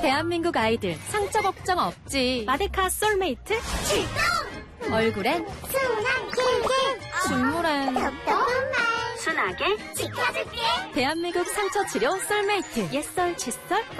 대한민국 아이들 상처 걱정 없지. 마데카 솔메이트 출동! 얼굴엔 순한 길게 중물엔 똑똑한 말 순하게 지켜줄게. 대한민국 상처 치료 솔메이트 옛설 칫솔